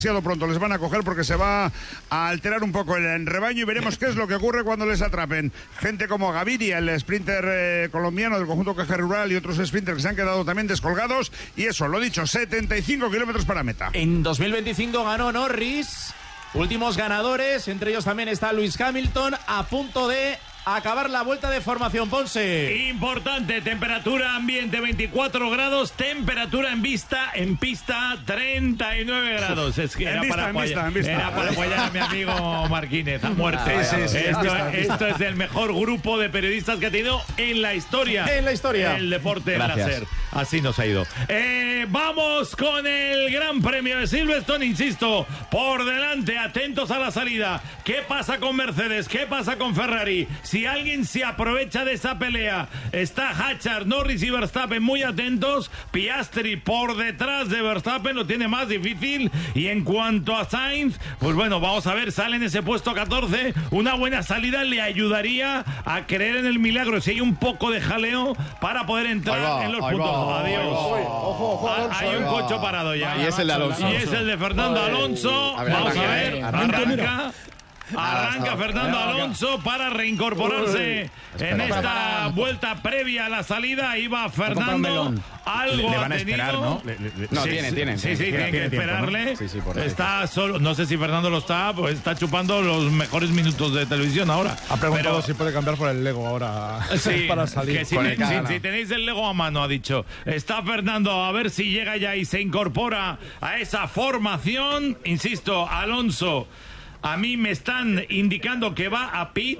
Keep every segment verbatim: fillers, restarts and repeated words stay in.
Demasiado pronto les van a coger porque se va a alterar un poco el rebaño y veremos qué es lo que ocurre cuando les atrapen. Gente como Gaviria, el sprinter eh, colombiano del conjunto Caja Rural, y otros sprinters que se han quedado también descolgados. Y eso, lo dicho, setenta y cinco kilómetros para meta. En dos mil veinticinco ganó Norris. Últimos ganadores, entre ellos también está Lewis Hamilton, a punto de acabar la vuelta de formación. Ponce. Importante, temperatura ambiente veinticuatro grados, temperatura en vista, en pista treinta y nueve grados. Es que era, vista, para en apoyar, vista, en vista. era para apoyar a mi amigo Marquínez a muerte. Ah, sí, sí, sí, esto, vista, esto es el mejor grupo de periodistas que ha tenido en la historia. En la historia. El deporte Gracias. láser. Así nos ha ido. Eh, vamos con el Gran Premio de Silverstone, insisto, por delante, atentos a la salida. ¿Qué pasa con Mercedes? ¿Qué pasa con Ferrari? Si alguien se aprovecha de esa pelea, está Hatchard, Norris y Verstappen muy atentos. Piastri por detrás de Verstappen lo tiene más difícil. Y en cuanto a Sainz, pues bueno, vamos a ver, sale en ese puesto catorce. Una buena salida le ayudaría a creer en el milagro. Si hay un poco de jaleo para poder entrar va, en los ahí puntos. va, Adiós. ojo, ojo, Ah, hay un coche parado ya. Y es el de Alonso. Y es el de Fernando Alonso. A ver, Vamos a arranca, ver, arranca. arranca. Arranca Fernando Alonso para reincorporarse en esta vuelta previa a la salida. Iba Fernando. Algo le van a ha esperar, tenido. ¿no? Le, le, le... No, Sí, tiene, sí, tiene. Sí, sí, tiene, tienen que tiene tiempo, esperarle. ¿no? Sí, sí, por ahí. Está solo. No sé si Fernando lo está, pues está chupando los mejores minutos de televisión ahora. Ha preguntado Pero- si puede cambiar por el Lego ahora Sí, para salir. que si, Con te- el cara. si- si tenéis el Lego a mano, ha dicho. Está Fernando, a ver si llega ya y se incorpora a esa formación. Insisto, Alonso, a mí me están indicando que va a pit.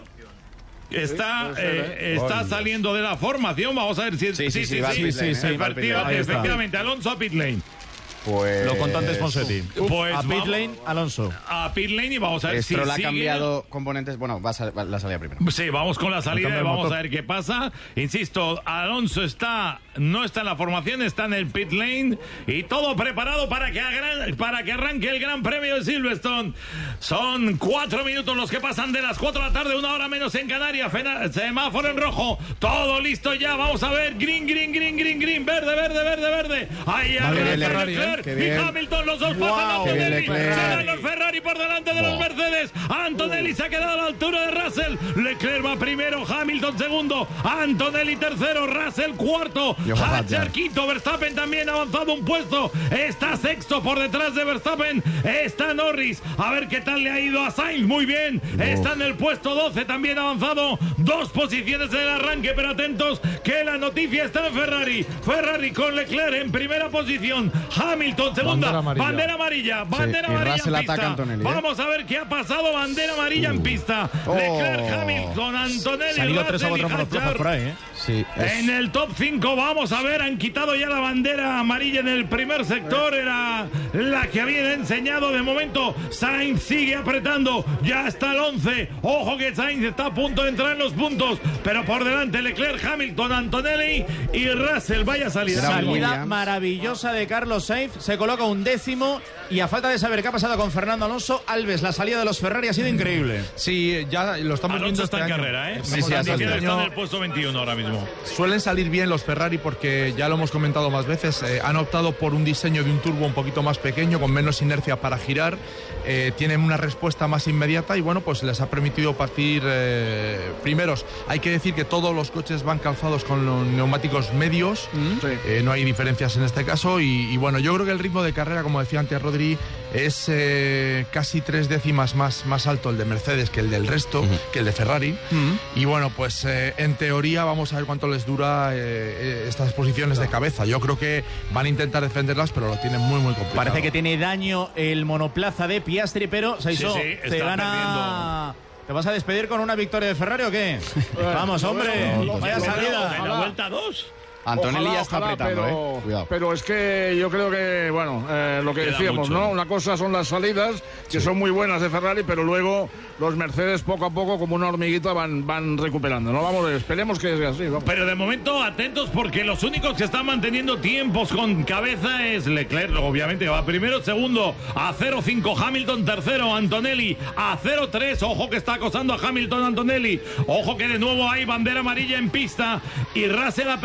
Está, eh, está saliendo de la formación. Vamos a ver si... Sí, sí, sí, va a pit lane, sí, eh, va al pit Efectiva- lane. efectivamente, Alonso a pit lane. Pues... Lo contó antes Ponsetti. Pues a pit vamos lane, Alonso. a pit lane y vamos a ver si Stroll ha sigue. cambiado componentes. Bueno, va a sal- va la salida primero. Sí, vamos con la salida cambio y de vamos motor. a ver qué pasa. Insisto, Alonso está, no está en la formación, está en el pit lane y todo preparado para que, agran- para que arranque el Gran Premio de Silverstone. Son cuatro minutos los que pasan de las cuatro de la tarde, una hora menos en Canarias. Fena- semáforo en rojo, todo listo ya. Vamos a ver, green, green, green, green, green, verde, verde, verde, verde. Ahí Va bien arranca el Ferrari, Leclerc ¿eh? Qué y bien. Hamilton, los dos Wow, pasan a qué bien Antonelli. Leclerc. Se van los Ferrari por delante de los Mercedes. Antonelli se ha quedado a la altura de Russell. Leclerc va primero, Hamilton segundo, Antonelli tercero, Russell cuarto, Yo, papá, Hatcher ya. quinto, Verstappen también ha avanzado un puesto, está sexto por detrás de Verstappen, está Norris, a ver qué tal le ha ido a Sainz, muy bien, está en el puesto doce, también ha avanzado dos posiciones en el arranque, pero atentos que la noticia está en Ferrari, Ferrari con Leclerc en primera posición, Hamilton segunda, Bandera amarilla. bandera amarilla, bandera y amarilla Russell en ataca pista. a Antonelli, ¿eh? Vamos a ver qué ha pasado, bandera amarilla en pista, Oh. Leclerc, Hamilton, Antonelli, Se han ido tres o Russell y cuatro monoplazas Hatcher. por ahí, ¿eh? Sí. es- En el top cinco, vamos a ver, han quitado ya la bandera amarilla en el primer sector, era la que habían enseñado. De momento, Sainz sigue apretando, ya está el once. Ojo que Sainz está a punto de entrar en los puntos, pero por delante Leclerc, Hamilton, Antonelli y Russell. Vaya salida. Será Salida Williams. maravillosa de Carlos Sainz, se coloca un décimo y a falta de saber qué ha pasado con Fernando Alonso, Alves, la salida de los Ferrari ha sido increíble. Sí, ya lo estamos Alonso viendo está este en año. carrera, ¿eh? Estamos Sí, sí, viendo ha este Está salido. en año. el puesto veintiuno ahora mismo. Suelen salir bien los Ferrari porque ya lo hemos comentado más veces, eh, han optado por un diseño de un turbo un poquito más pequeño, con menos inercia para girar, eh, tienen una respuesta más inmediata y bueno, pues les ha permitido partir eh, primeros. Hay que decir que todos los coches van calzados con los neumáticos medios, eh, no hay diferencias en este caso y, y bueno, yo creo que el ritmo de carrera, como decía antes Rodri, es eh, casi tres décimas más, más alto el de Mercedes que el del resto, que el de Ferrari. Y bueno, pues eh, en teoría vamos a ver cuánto les dura eh, eh, estas posiciones de cabeza. Yo creo que van a intentar defenderlas, pero lo tienen muy, muy complicado. Parece que tiene daño el monoplaza de Piastri, pero Saiso, Sí, sí, te está gana... ¿Te vas a despedir con una victoria de Ferrari o qué? Vamos, hombre, vaya En salida. la vuelta dos. Antonelli Ojalá, ya está ojalá, apretando, pero, eh. Cuidado. pero es que yo creo que, bueno, eh, lo que Queda decíamos, mucho. ¿no? Una cosa son las salidas, que son muy buenas de Ferrari, pero luego los Mercedes poco a poco, como una hormiguita, van, van recuperando, ¿no? Vamos, esperemos que sea así, vamos. Pero de momento atentos porque los únicos que están manteniendo tiempos con cabeza es Leclerc, obviamente que va primero, segundo a cero cinco Hamilton, tercero Antonelli a cero tres, ojo que está acosando a Hamilton Antonelli, ojo que de nuevo hay bandera amarilla en pista y Russell ha perdido un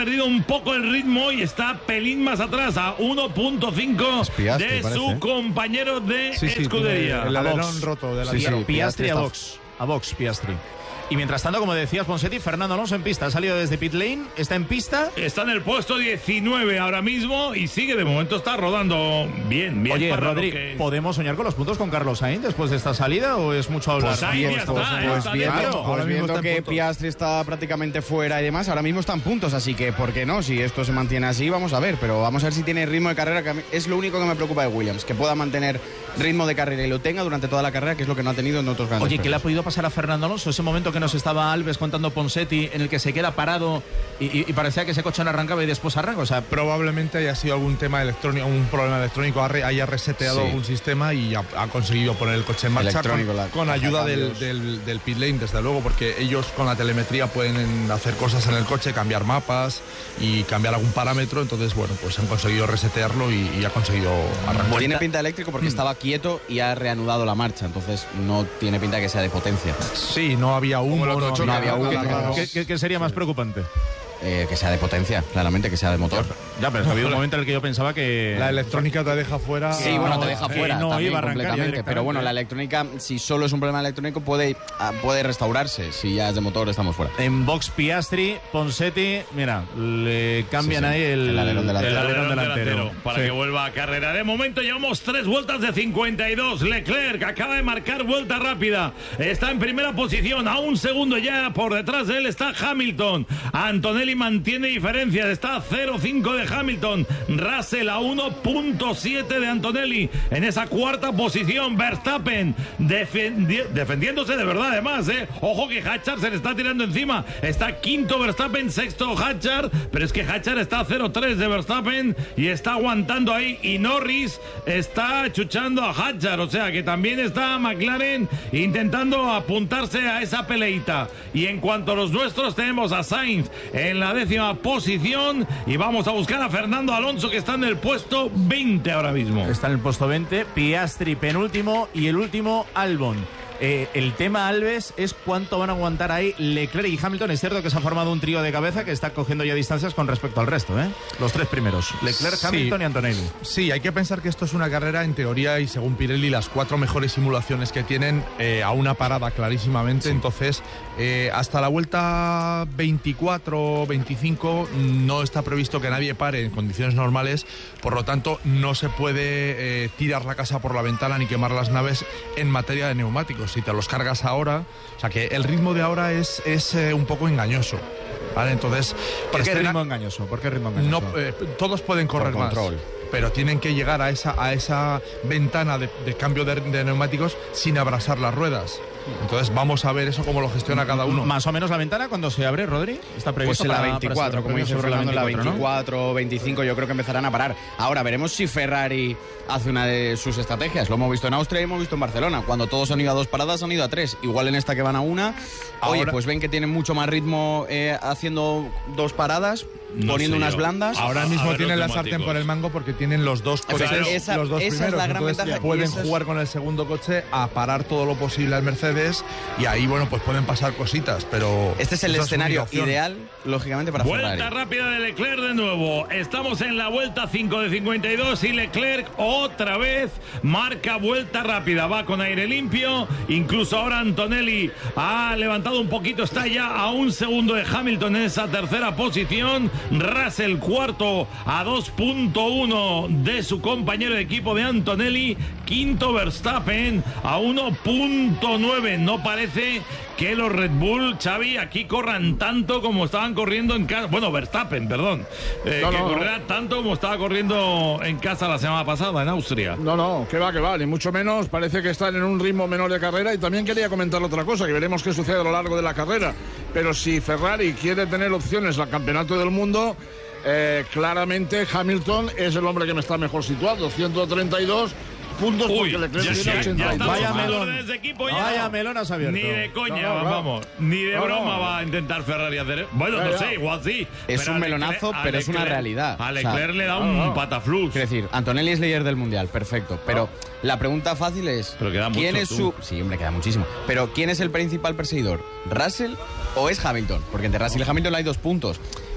poco el ritmo y está pelín más atrás, a uno punto cinco Piastri, de parece. su compañero de Sí, sí, escudería. tiene el A alerón Vox. roto de la Sí, sí. Piastri, Piastri a está- Vox. A Vox, Piastri. Y mientras tanto, como decías, Ponseti, Fernando Alonso en pista. Ha salido desde pit lane, está en pista. Está en el puesto diecinueve ahora mismo y sigue, de momento está rodando bien, bien. Oye, para lo Rodri, que es. ¿podemos soñar con los puntos con Carlos Sainz después de esta salida o es mucho hablar? Pues ahí ya está, Pues, eh, pues está viendo, dentro. pues Ahora mismo viendo está en que puntos. Piastri está prácticamente fuera y demás, ahora mismo están puntos, así que ¿por qué no? Si esto se mantiene así, vamos a ver, pero vamos a ver si tiene ritmo de carrera, que a mí es lo único que me preocupa de Williams, que pueda mantener ritmo de carrera y lo tenga durante toda la carrera, que es lo que no ha tenido en otros grandes Oye, ¿qué le ha premios. podido pasar a Fernando Alonso? Ese momento que nos estaba Alves contando Ponseti, en el que se queda parado y, y- y parecía que ese coche no arrancaba y después arranca. O sea, Probablemente haya sido algún tema electrónico, un problema electrónico, ha re- haya reseteado Sí. algún sistema y ha, ha conseguido poner el coche en marcha Electrónico, con, la- con la ayuda del, cambios. del, del pit lane, desde luego, porque ellos con la telemetría pueden hacer cosas en el coche, cambiar mapas y cambiar algún parámetro. Entonces, bueno, pues han conseguido resetearlo y, y ha conseguido arrancar. Tiene pinta eléctrico porque estaba quieto y ha reanudado la marcha, entonces no tiene pinta que sea de potencia. Sí, no había humo, el otro no, choque, no había humo, nada que- raro. ¿qué, qué- qué sería más preocupante? Eh, que sea de potencia, claramente, que sea de motor. Ya, pero es que ha habido un momento en el que yo pensaba que... La electrónica te deja fuera. Sí, bueno, no, te deja eh, fuera no también iba a arrancar ya completamente. directamente. Pero bueno, la electrónica, si solo es un problema electrónico, puede, ah, puede restaurarse. Si ya es de motor, estamos fuera. En box Piastri, Ponseti, mira, le cambian Sí, sí. ahí el, El alerón delantero. el El alerón alerón delantero. delantero, para Sí. que vuelva a carrera. De momento llevamos tres vueltas de cincuenta y dos. Leclerc acaba de marcar vuelta rápida. Está en primera posición. A un segundo ya por detrás de él está Hamilton. Antonelli mantiene diferencias. Está a cero punto cinco de Hamilton. Russell a uno punto siete de Antonelli. En esa cuarta posición, Verstappen defendi- defendiéndose de verdad además. ¿eh? Ojo que Hatchard se le está tirando encima. Está quinto Verstappen, sexto Hatchard. Pero es que Hatchard está a cero punto tres de Verstappen y está aguantando ahí. Y Norris está chuchando a Hatchard. O sea que también está McLaren intentando apuntarse a esa peleita. Y en cuanto a los nuestros, tenemos a Sainz en la décima posición. Y vamos a buscar a Fernando Alonso, que está en el puesto veinte ahora mismo. Está en el puesto veinte, Piastri penúltimo y el último Albon. Eh, el tema Alves es cuánto van a aguantar ahí Leclerc y Hamilton. Es cierto que se ha formado un trío de cabeza que está cogiendo ya distancias con respecto al resto, ¿eh? Los tres primeros, Leclerc, Sí. Hamilton y Antonelli. Sí, hay que pensar que esto es una carrera, en teoría, y según Pirelli, las cuatro mejores simulaciones que tienen eh, a una parada clarísimamente. Entonces, eh, hasta la vuelta veinticuatro, veinticinco no está previsto que nadie pare en condiciones normales. Por lo tanto, no se puede eh, tirar la casa por la ventana ni quemar las naves en materia de neumáticos. Si te los cargas ahora, o sea que el ritmo de ahora es, es eh, un poco engañoso. ¿Vale? Entonces, ¿Por qué estrena- ritmo engañoso? ¿Por qué ritmo no, engañoso? eh, todos pueden correr Por más, control. pero tienen que llegar a esa, a esa ventana de, de cambio de, de neumáticos sin abrasar las ruedas. Entonces vamos a ver eso cómo lo gestiona cada uno. Más o menos la ventana cuando se abre, Rodri, está Pues previsto en la para- veinticuatro, para como dice sobre la Fernando, en la veinticuatro, ¿no? veinticuatro, veinticinco yo creo que empezarán a parar. Ahora veremos si Ferrari hace una de sus estrategias. Lo hemos visto en Austria y hemos visto en Barcelona. Cuando todos han ido a dos paradas, han ido a tres. Igual en esta que van a una, oye, Ahora- pues ven que tienen mucho más ritmo eh, haciendo dos paradas, No poniendo sé unas yo. blandas. Ahora a mismo ver tienen los la sartén neumáticos. por el mango porque tienen los dos coches, Claro. Esa- los dos esa es primeros. la gran Entonces ventaja, y pueden esa es- jugar con el segundo coche a parar todo lo posible al Mercedes y ahí, bueno, pues pueden pasar cositas, pero... Este es el esa su escenario obligación. ideal, lógicamente, para Vuelta Ferrari. rápida de Leclerc de nuevo. Estamos en la vuelta cinco de cincuenta y dos y Leclerc otra vez marca vuelta rápida. Va con aire limpio. Incluso ahora Antonelli ha levantado un poquito. Está ya a un segundo de Hamilton en esa tercera posición. Russell cuarto a dos punto uno de su compañero de equipo de Antonelli. Quinto Verstappen a uno punto nueve. No parece que los Red Bull, Xavi, aquí corran tanto como estaban corriendo en casa. Bueno, Verstappen, perdón. Eh, No, que no, no. correrá tanto como estaba corriendo en casa la semana pasada, en Austria. No, no, que va, que va, ni mucho menos. Parece que están en un ritmo menor de carrera. Y también quería comentar otra cosa, que veremos qué sucede a lo largo de la carrera. Pero si Ferrari quiere tener opciones al campeonato del mundo, eh, claramente Hamilton es el hombre que me está mejor situado. ciento treinta y dos puntos Uy, porque Leclerc ya, tiene ya, ya ochenta y estamos dos. Vaya hablando melón. de ese equipo ya. Vaya melón has abierto. Ni de coña, No, no, claro. vamos. Ni de No, broma no. va a intentar Ferrari hacer. Bueno, Ya, no ya. sé, igual sí. Es Pero un a melonazo, Leclerc- a pero es una Leclerc- realidad. A O sea, Leclerc le da no, un no. pataflux. Quiero decir, Antonelli es líder del mundial, perfecto. Pero la pregunta fácil es: Pero queda ¿quién mucho, es tú. su. Sí, hombre, queda muchísimo. Pero ¿quién es el principal perseguidor? ¿Russell o es Hamilton? Porque entre Russell y Hamilton hay dos puntos.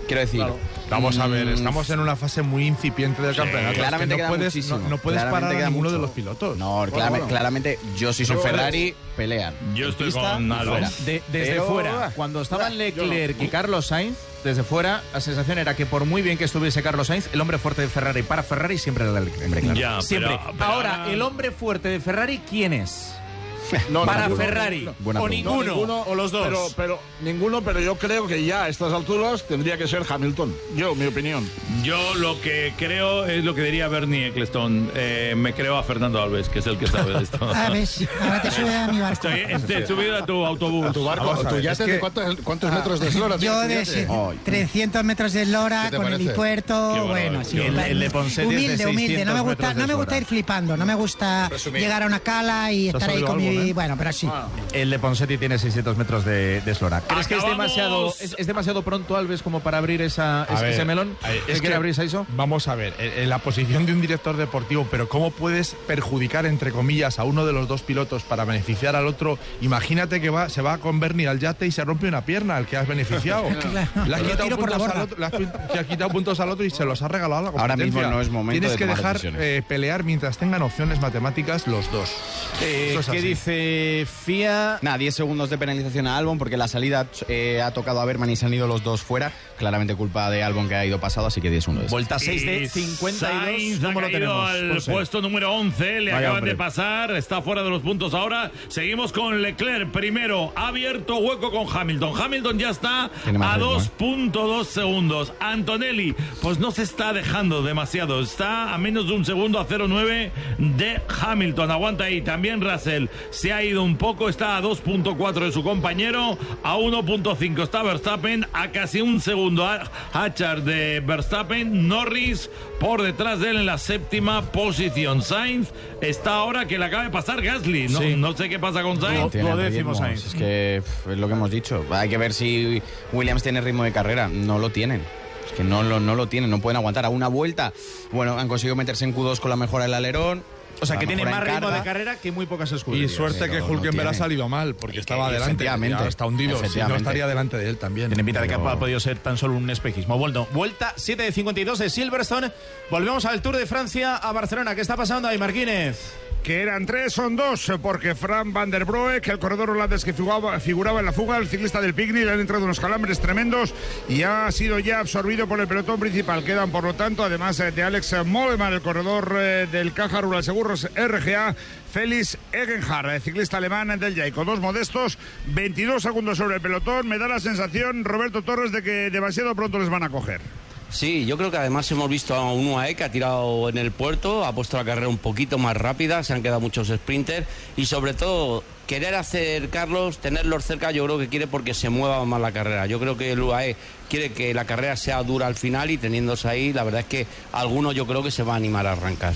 Quiero decir... Claro. Vamos a ver, estamos en una fase muy incipiente del Sí, campeonato. claramente es que queda no puedes, muchísimo. no, no puedes Claramente parar a queda ninguno mucho. de los pilotos. No, Bueno, claramente, bueno. claramente yo si soy Yo- Ferrari, pelean. Yo En estoy pista con y Alba. fuera. De- desde Pero- fuera, cuando estaban yo no. Leclerc y Carlos Sainz, desde fuera, la sensación era que por muy bien que estuviese Carlos Sainz, el hombre fuerte de Ferrari para Ferrari siempre era Leclerc. Hombre, claro. Ya, Siempre. pero- pero Ahora, el hombre fuerte de Ferrari, ¿quién es? No, para ninguno, Ferrari. no. Buena o pregunta. ninguno, No, ninguno, o los dos. Pero, pero ninguno, pero yo creo que ya a estas alturas tendría que ser Hamilton. Yo, mi opinión. Yo lo que creo es lo que diría Bernie Ecclestone. Eh, me creo a Fernando Alves, que es el que sabe de esto. A ver, ahora te sube a mi barco. Estoy, estoy subido a tu autobús. Tu barco, Vamos a tu ver, yate, es que- ¿de cuántos, cuántos metros de eslora Yo tiene de tu yate? ese- Ay. trescientos metros de eslora ¿Qué te con parece? helipuerto, Qué bueno, bárbaro. sí, El- va- el de Ponseti es de humilde, humilde, no me seiscientos gusta, metros de no me gusta eslora. ir flipando, no me gusta Presumir. llegar a una cala y ¿Te has estar ahí oído con algo, mi, eh? bueno, pero sí. El de Ponseti tiene seiscientos metros de, de eslora. ¿Crees que es Acabamos. demasiado, es, es demasiado pronto, Alves, como para abrir esa, A ese, ver, ese melón? eh, ¿Qué es quiere que- abrir Saiso? Vamos a ver, en en la posición de un director deportivo, pero ¿cómo puedes perjudicar, entre comillas, a uno de los dos pilotos para beneficiar al otro? Imagínate que va, se va con Bernie al yate y se rompe una pierna al que has beneficiado. Claro. Le has Lo quitado tiro por la puntos al borda. otro, le has, pin- le has quitado puntos al otro y se los has regalado a la Ahora competencia. mismo no es momento Tienes de que tomar dejar decisiones. eh, pelear mientras tengan opciones matemáticas los dos. Eh, Eso es ¿Qué así. dice F I A? Nada, diez segundos de penalización a Albon porque la salida eh, ha tocado a Berman y se han ido los dos fuera. Claramente culpa de Albon que ha ido pasado, así que diez segundos. Vuelta seis de Y cincuenta y Sainz dos. ha ¿Cómo lo caído tenemos? al Ponce. puesto número once, le Vaya acaban hombre. de pasar, está fuera de los puntos ahora. Seguimos con Leclerc primero, ha abierto hueco con Hamilton. Hamilton ya está Tiene más a ritmo, dos punto dos segundos. Antonelli, pues no se está dejando demasiado, está a menos de un segundo, a cero punto nueve de Hamilton. Aguanta ahí, también Russell se ha ido un poco, está a dos punto cuatro de su compañero, a uno punto cinco está Verstappen, a casi un segundo a Hatchard de Verstappen. Norris por detrás de él en la séptima posición. Sainz está ahora que le acaba de pasar Gasly. No, Sí. no sé qué pasa con Sainz. Tiene duodécimo ritmo. Sainz. Es que pff, es lo que hemos dicho. Hay que ver si Williams tiene ritmo de carrera. No lo tienen. Es que no lo, no lo tienen, no pueden aguantar. A una vuelta, bueno, han conseguido meterse en Q dos con la mejora del alerón. O sea, la que tiene mejora más en ritmo carga. de carrera que muy pocas Y escuderías. suerte pero que no Hülkenberg ha tiene. salido mal, porque estaba que adelante. efectivamente, Ya está hundido. Si no, efectivamente. estaría delante de él también. Tiene pinta de que Pero- ha podido ser tan solo un espejismo. Bueno, vuelta siete de cincuenta y dos de Silverstone. Volvemos al Tour de Francia a Barcelona. ¿Qué está pasando ahí, Marquínez? Que eran tres, son dos, porque Fran van der Broek, el corredor holandés que figuraba, figuraba en la fuga, el ciclista del Picnic, le han entrado unos calambres tremendos y ha sido ya absorbido por el pelotón principal. Quedan, por lo tanto, además eh, de Alex Mollema, el corredor eh, del Caja Rural Seguros R G A, Félix Egenhardt, el ciclista alemán del Jaico. Dos modestos, veintidós segundos sobre el pelotón. Me da la sensación, Roberto Torres, de que demasiado pronto les van a coger. Sí, yo creo que además hemos visto a un U A E que ha tirado en el puerto, ha puesto la carrera un poquito más rápida, se han quedado muchos sprinters y sobre todo querer acercarlos, tenerlos cerca, yo creo que quiere porque se mueva más la carrera. Yo creo que el U A E quiere que la carrera sea dura al final y teniéndose ahí, la verdad es que alguno yo creo que se va a animar a arrancar.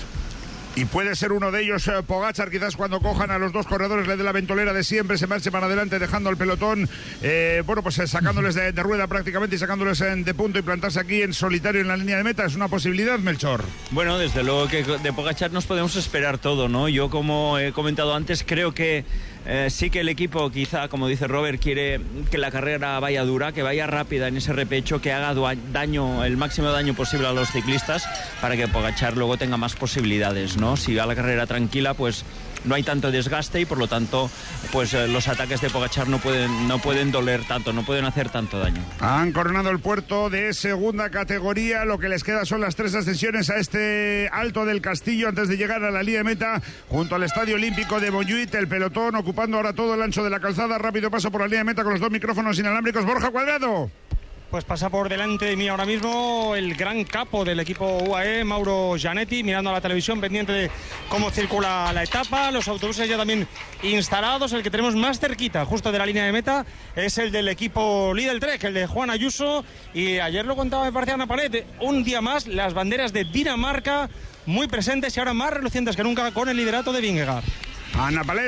Y puede ser uno de ellos, eh, Pogačar, quizás cuando cojan a los dos corredores, le dé la ventolera de siempre, se marche para adelante dejando al pelotón, eh, bueno, pues eh, sacándoles de, de rueda prácticamente y sacándoles en, de punto y plantarse aquí en solitario en la línea de meta. ¿Es una posibilidad, Melchor? Bueno, desde luego que de Pogačar nos podemos esperar todo, ¿no? Yo, como he comentado antes, creo que eh, sí que el equipo, quizá, como dice Robert, quiere que la carrera vaya dura, que vaya rápida en ese repecho, que haga daño, el máximo daño posible a los ciclistas para que Pogačar luego tenga más posibilidades, ¿no? Si va la carrera tranquila, pues no hay tanto desgaste y por lo tanto pues eh, los ataques de Pogačar no pueden, no pueden doler tanto, no pueden hacer tanto daño. Han coronado el puerto de segunda categoría. Lo que les queda son las tres ascensiones a este Alto del Castillo antes de llegar a la línea de meta junto al Estadio Olímpico de Montjuïc. El pelotón ocupando ahora todo el ancho de la calzada. Rápido paso por la línea de meta con los dos micrófonos inalámbricos. Borja Cuadrado. Pues pasa por delante de mí ahora mismo el gran capo del equipo U A E, Mauro Gianetti, mirando a la televisión, pendiente de cómo circula la etapa. Los autobuses ya también instalados. El que tenemos más cerquita, justo de la línea de meta, es el del equipo Lidl Trek, el de Juan Ayuso. Y ayer lo contaba, me parecía Ana Palet, un día más las banderas de Dinamarca muy presentes y ahora más relucientes que nunca con el liderato de Vingegaard. Ana Palet.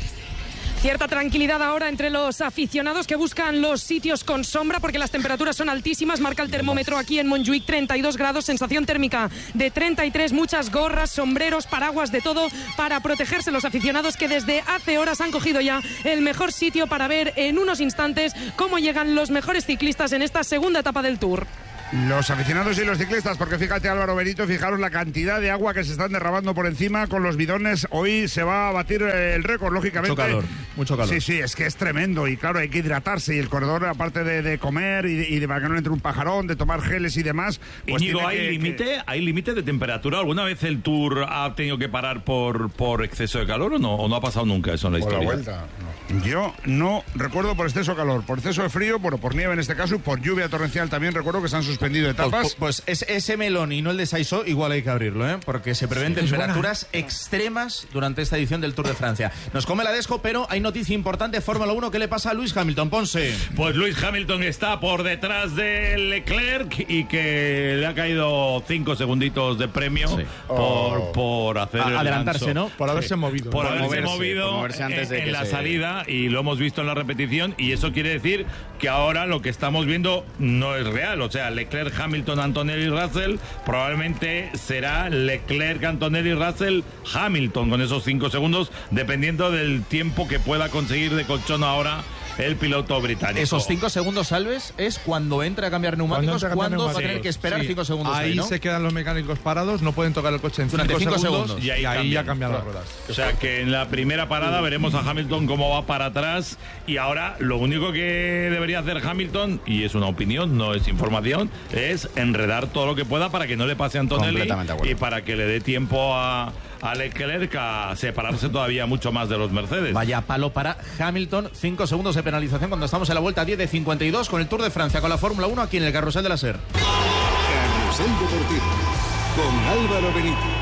Cierta tranquilidad ahora entre los aficionados que buscan los sitios con sombra porque las temperaturas son altísimas. Marca el termómetro aquí en Montjuïc, treinta y dos grados, sensación térmica de treinta y tres, muchas gorras, sombreros, paraguas, de todo para protegerse los aficionados que desde hace horas han cogido ya el mejor sitio para ver en unos instantes cómo llegan los mejores ciclistas en esta segunda etapa del Tour. Los aficionados y los ciclistas, porque fíjate, Álvaro Benito, fijaros la cantidad de agua que se están derramando por encima con los bidones. Hoy se va a batir el récord, lógicamente. Mucho calor, mucho calor. Sí, sí, es que es tremendo y claro, hay que hidratarse y el corredor, aparte de, de comer y de, y de para que no entre un pajarón, de tomar geles y demás. Pues Íñigo, ¿hay que, límite que... hay límite de temperatura? ¿Alguna vez el Tour ha tenido que parar por, por exceso de calor o no? ¿O no ha pasado nunca eso en la Por la historia? vuelta. Yo no recuerdo por exceso de calor, por exceso de frío, bueno, por nieve en este caso y por lluvia torrencial también recuerdo que se han suspendido etapas. Pues, pues es, ese melón y no el de Saizó, igual hay que abrirlo, ¿eh? Porque se prevén sí, temperaturas extremas durante esta edición del Tour de Francia. Nos come la desco, pero hay noticia importante, Fórmula uno, ¿qué le pasa a Lewis Hamilton? Ponce. Pues Lewis Hamilton está por detrás de Leclerc y que le ha caído cinco segunditos de premio sí. por, oh. por hacer a, el adelantarse, ganso. ¿no? Por haberse sí. movido. Por, por haberse moverse, movido por moverse antes de en, que en la se... salida y lo hemos visto en la repetición y eso quiere decir que ahora lo que estamos viendo no es real. O sea, Leclerc, Hamilton, Antonelli, Russell probablemente será Leclerc, Antonelli, Russell, Hamilton con esos cinco segundos dependiendo del tiempo que pueda conseguir de colchón ahora el piloto británico. Esos cinco segundos, Alves, es cuando entra a cambiar neumáticos, cuando, cuando va a tener que esperar sí. cinco segundos. Ahí, ahí ¿no? se quedan los mecánicos parados, no pueden tocar el coche en durante cinco, cinco segundos, segundos y ahí, y ahí ya cambian las ruedas. O sea que en la primera parada veremos a Hamilton cómo va para atrás y ahora lo único que debería hacer Hamilton, y es una opinión, no es información, es enredar todo lo que pueda para que no le pase a Antonelli y para que le dé tiempo a, a Leclerc a separarse todavía mucho más de los Mercedes. Vaya palo para Hamilton, cinco segundos de penalización cuando estamos en la vuelta diez de cincuenta y dos con el Tour de Francia, con la Fórmula uno aquí en el Carrusel de la SER. Carrusel Deportivo con Álvaro Benítez.